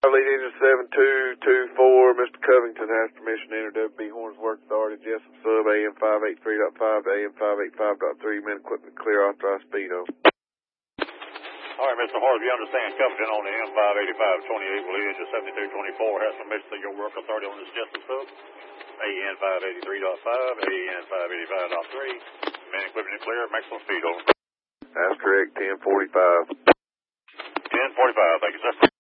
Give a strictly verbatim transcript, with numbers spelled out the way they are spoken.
Lead engine seven two two four, Mister Covington has permission to enter W B Hornsworth Authority, Jessup Sub, A M five eighty-three point five to A M five eighty-five point three, men equipment clear, authorized speed on. All right, Mister Hornsworth, you understand Covington on the M five eighty-five twenty-eight, lead engine seventy-two twenty-four, has permission to your work authority on this Jessup Sub, A N five eighty-three point five, A N five eighty-five point three, men equipment clear, maximum speed over. That's correct, ten forty-five. ten forty-five, thank you, sir.